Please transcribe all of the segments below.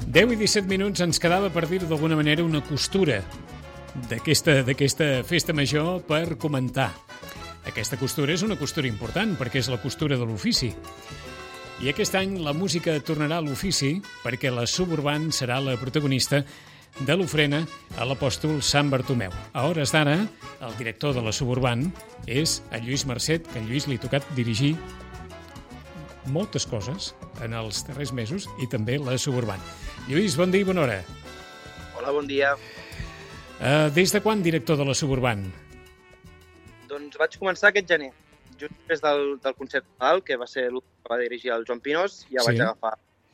10 i 17 minuts ens quedava, per dir-ho d'alguna manera, una costura d'aquesta festa major per comentar. Aquesta costura és una costura important perquè és la costura de l'ofici. I aquest any la música tornarà a l'ofici perquè la Suburban serà la protagonista de l'ofrena a l'apòstol Sant Bartomeu. A hores d'ara, el director de la Suburban és el Lluís Marcet, que a Lluís li ha tocat dirigir moltes coses en els darrers mesos i també la Suburban. Lluís, bon dia i bona hora. Hola, bon dia. Des de quan director de la Suburban? Doncs vaig començar aquest gener, just després del concert Nadal, que va ser l'últim que va dirigir el Joan Pinós, ja vaig agafar.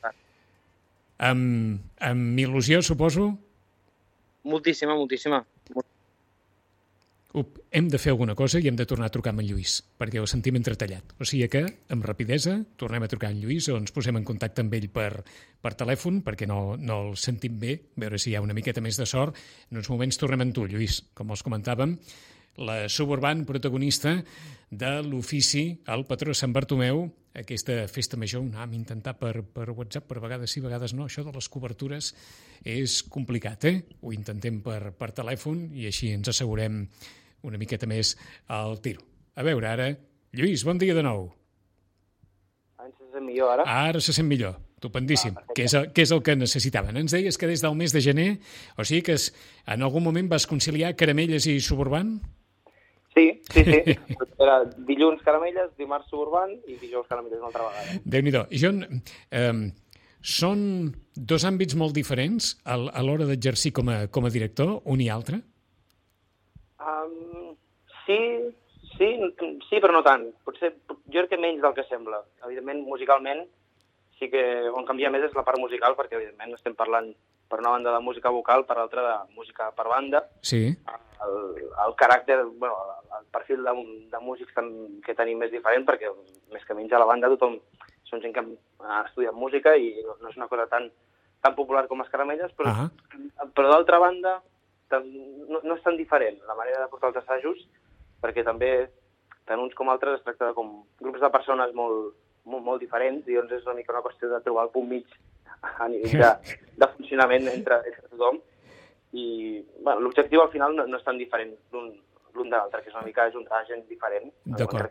Amb il·lusió, suposo? Moltíssima. Hem de fer alguna cosa i hem de tornar a trucar amb en Lluís, perquè ho sentim entretallat. O sigui que, amb rapidesa, tornem a trucar amb Lluís o ens posem en contacte amb ell per telèfon, perquè no el sentim bé, a veure si hi ha una miqueta més de sort. En uns moments tornem amb tu, Lluís. Com els comentàvem, la Suburban, protagonista de l'ofici al patró Sant Bartomeu, aquesta festa major. Ho anàvem a intentar per WhatsApp, per vegades sí, vegades no. Això de les cobertures és complicat, Ho intentem per telèfon i així ens assegurem una miqueta més al tiro. A veure, ara, Lluís, bon dia de nou. Ara se sent millor, ara? Ara se sent millor, estupendíssim. Què és el que necessitaven? Ens deies que des del mes de gener, o sigui que en algun moment vas conciliar Caramelles i Suburban? Sí. Era dilluns Caramelles, dimarts Suburban i dijous Caramelles una altra vegada. Déu-n'hi-do. Són dos àmbits molt diferents a l'hora d'exercir com a director, un i altre? Sí, però no tant. Potser jo crec que menys del que sembla. Evidentment, musicalment, sí que on canvia més és la part musical, perquè evidentment estem parlant per una banda de música vocal, per l'altra de música per banda. Sí. El caràcter, el perfil de músics que tenim és diferent, perquè més que menys a la banda tothom són gent que ha estudiat música i no és una cosa tan popular com les Caramelles, però d'altra banda no és tan diferent la manera de portar els assajos, perquè també tant uns com altres es tracta de com grups de persones molt diferents, i doncs és una mica una qüestió de trobar el punt mig a nivell de funcionament entre tothom. I l'objectiu al final no és tan diferent l'un de l'altre, que és una mica ajuntar gent diferent. D'acord.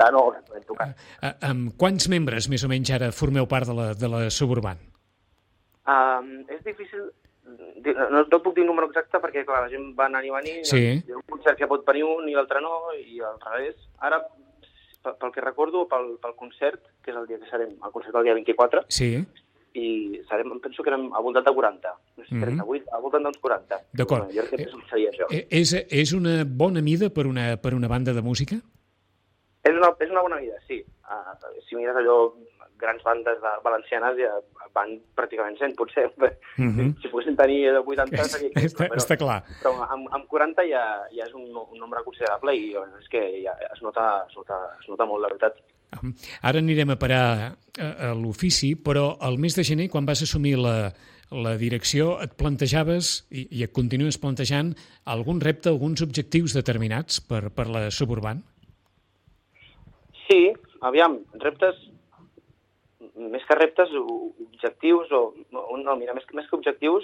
Amb quants membres més o menys ara formeu part de la Suburban? És difícil, no puc dir un número exacte perquè clar, la gent va anar i venir, sí. Hi ha un concert que pot venir un i l'altre no, i al revés. Ara, pel que recordo, pel concert, que és el dia que serem, el concert del dia 24, sí. I penso que érem al voltant de 40, no sé, 38, al voltant d'uns 40. D'acord. Jo crec que seria això. És una bona mida per una banda de música? És una bona mida, sí. Si mires allò, grans bandes valencianes ja van pràcticament 100, potser. Si poguessin tenir 80 seria... Està clar. Però amb 40 ja és un nombre considerable i és que ja es nota molt, la veritat. Ara anirem a parar a l'ofici, però el mes de gener, quan vas assumir la direcció, et plantejaves i et continues plantejant algun repte, alguns objectius determinats per la Suburban? Sí, aviam, reptes, més que reptes, objectius, mira, més que objectius,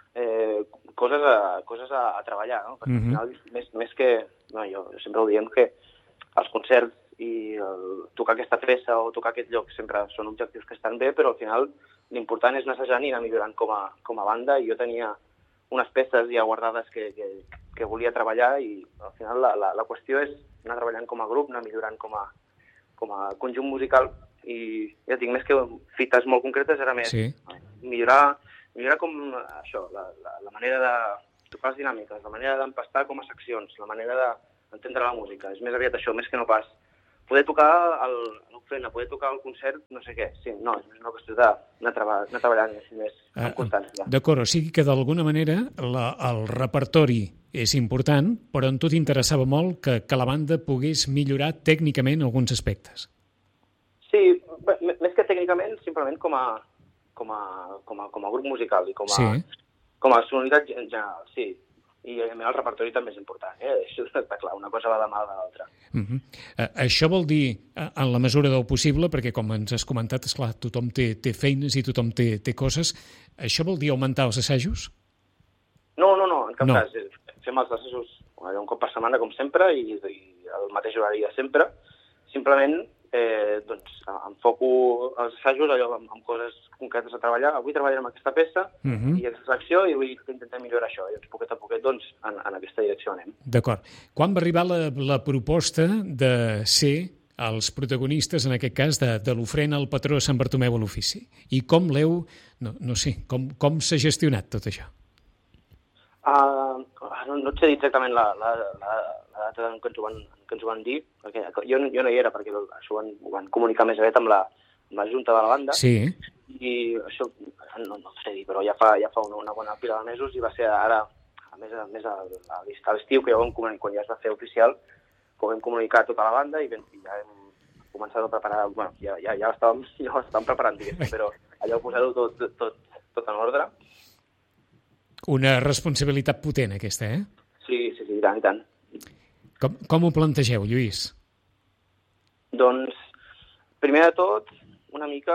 coses a treballar, no? Perquè al final, més que... Jo sempre ho diem que els concerts i tocar aquesta peça o tocar aquest lloc sempre són objectius que estan bé, però al final l'important és anar assajant i anar millorant com a banda, i jo tenia unes peces ja guardades que volia treballar, i al final la qüestió és anar treballant com a grup, anar millorant com a conjunt musical, i ja dic, més que fites molt concretes era més millorar com això, la manera de tocar les dinàmiques, la manera d'empastar com a seccions, la manera d'entendre la música. És més aviat això, més que no pas poder tocar l'ofrena, poder tocar el concert, no sé què. Sí, no, és una qüestió d'anar treballant més amb constància. D'acord, o sigui que d'alguna manera el repertori és important, però en tu t'interessava molt que la banda pogués millorar tècnicament alguns aspectes. Sí, més que tècnicament, simplement com a grup musical i com a sonoritat general, sí. i evidentment el repertori també és important, això està clar, una cosa va de mà de l'altra. Això vol dir, en la mesura del possible, perquè com ens has comentat, esclar, tothom té feines i tothom té coses, això vol dir augmentar els assajos? No, en cap cas. Fem els assajos un cop per setmana, com sempre, i el mateix horari de sempre. Simplement doncs, enfoco els assajos amb coses concretes a treballar. Avui treballarem aquesta peça i aquesta acció i avui intentem millorar això. I poquet a poquet doncs, en aquesta direcció anem. D'acord. Quan va arribar la proposta de ser els protagonistes, en aquest cas, de l'ofrena al patró Sant Bartomeu a l'ofici? I com l'heu, no sé, com s'ha gestionat tot això? No et sé dir exactament la data en què ens ho van dir, perquè jo no hi era, perquè això ho van comunicar més aviat amb la junta de la banda, sí. I això no sé dir, però ja fa una bona pila de mesos, i va ser ara, a més a l'estiu, que quan ja es va fer oficial, que ho vam comunicar a tota la banda, i ja hem començat a preparar, bueno, ja l'estàvem preparant, diguéssim, però allò ho posar-ho tot en ordre. Una responsabilitat potent, aquesta, eh? Sí, i tant. Com ho plantegeu, Lluís? Doncs, primer de tot, una mica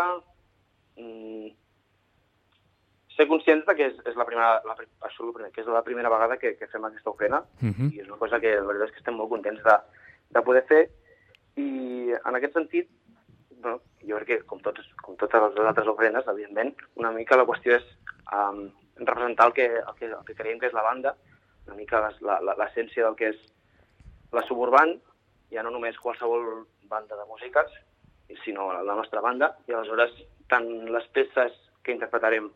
ser conscients que és la primera vegada que fem aquesta ofrena, i és una cosa que la veritat és que estem molt contents de poder fer, i en aquest sentit, bueno, jo crec que com totes les altres ofrenes, evidentment, una mica la qüestió és representar el que creiem que és la banda, una mica l'essència del que és la Suburban, ja no només qualsevol banda de músiques, sinó la nostra banda, i aleshores tant les peces que interpretarem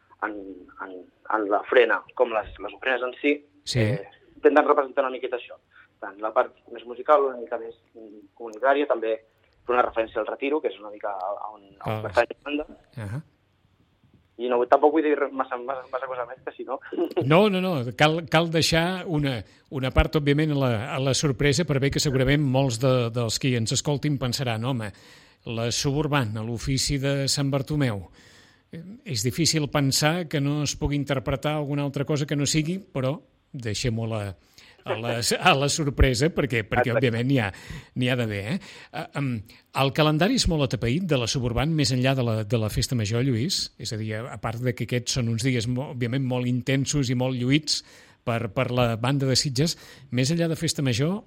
en la ofrena com les ofrenes en si, intenten representar una miqueta això. Tant la part més musical, una mica més comunitària, també fer una referència al Retiro, que és una mica on pertany la banda. I tampoc vull dir massa cosa més, que si no... No, cal deixar una part, òbviament, a la sorpresa, per bé que segurament molts dels qui ens escoltin pensaran, home, la Suburban, a l'ofici de Sant Bartomeu, és difícil pensar que no es pugui interpretar alguna altra cosa que no sigui, però deixem-ho a la sorpresa, perquè òbviament n'hi ha d'haver. El calendari és molt atapeït de la Suburban, més enllà de la Festa Major, Lluís? És a dir, a part de que aquests són uns dies, òbviament, molt intensos i molt lluïts per la banda de Sitges, més enllà de Festa Major,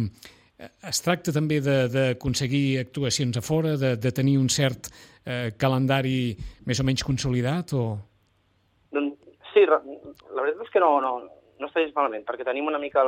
es tracta també d'aconseguir actuacions a fora, de tenir un cert calendari més o menys consolidat? Sí, la veritat és que no està gens malament, perquè tenim una mica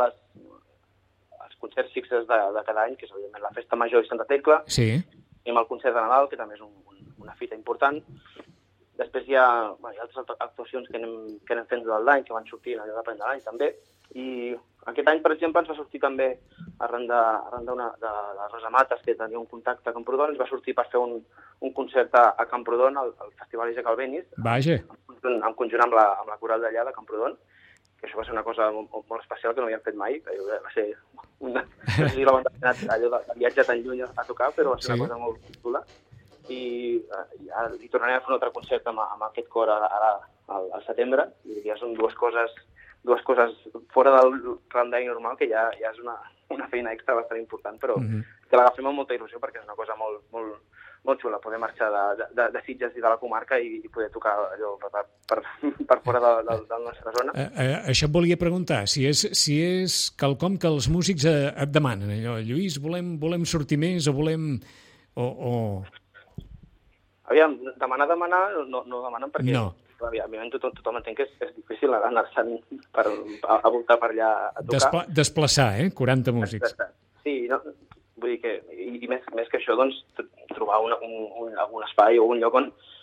els concerts fixes de cada any, que és evidentment la Festa Major i Santa Tecla, tenim el concert de Nadal, que també és una fita important. Després hi ha altres actuacions que anem fent durant l'any, que van sortir allò depèn de l'any també, i aquest any, per exemple, ens va sortir també arran de les Rosa Mates, que tenia un contacte a Camprodon, ens va sortir per fer un concert a Camprodon, al Festival Isaac Albéniz, en conjunt amb la coral d'allà de Camprodon, que això va ser una cosa molt especial que no havíem fet mai, va ser no sé si la banda ha anat allò de viatge tan lluny a tocar, però va ser una cosa molt xula, i tornarem a fer un altre concert amb aquest cor ara al setembre, i ja són dues coses fora del calendari normal, que ja és una feina extra bastant important, però que l'agafem amb molta il·lusió, perquè és una cosa molt xula, poder marxar de Sitges i de la comarca i poder tocar allò per fora de la nostra zona. Això et volia preguntar, si és quelcom que els músics et demanen, allò, Lluís, volem sortir més o volem... Aviam, demanar no demanen perquè... No. Òbviament tothom entén que és difícil anar-se'n a voltar per allà a tocar. Desplaçar, 40 músics. Sí, vull dir que, i més que això, doncs, trobar algun espai o un lloc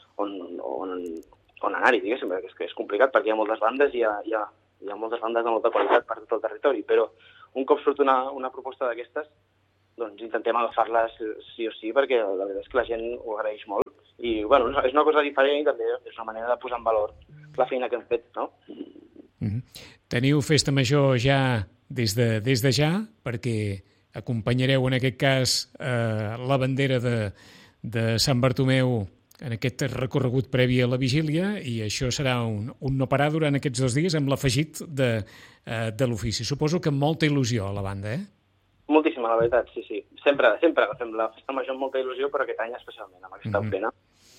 on anar-hi, diguéssim, perquè és complicat, perquè hi ha moltes bandes i hi ha moltes bandes de molta qualitat per tot el territori, però un cop surt una proposta d'aquestes, doncs intentem agafar-les sí o sí, perquè la veritat és que la gent ho agraeix molt. I, bueno, és una cosa diferent i també és una manera de posar en valor la feina que hem fet, no? Teniu Festa Major ja des de ja, perquè acompanyareu en aquest cas la bandera de Sant Bartomeu en aquest recorregut previ a la vigília, i això serà un no parar durant aquests 2 dies amb l'afegit de l'ofici. Suposo que amb molta il·lusió a la banda, Moltíssima, la veritat, sí. Sempre agafem la festa major amb molta il·lusió, però aquest any especialment, amb aquesta pena.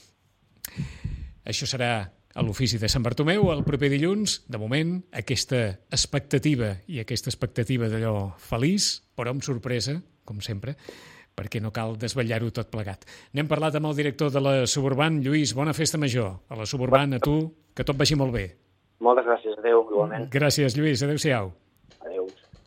Això serà a l'ofici de Sant Bartomeu el proper dilluns. De moment, aquesta expectativa d'allò feliç, però amb sorpresa, com sempre, perquè no cal desvetllar-ho tot plegat. N'hem parlat amb el director de la Suburban. Lluís, bona festa major a la Suburban, a tu, que tot vagi molt bé. Moltes gràcies, adéu, igualment. Gràcies, Lluís, adéu-siau.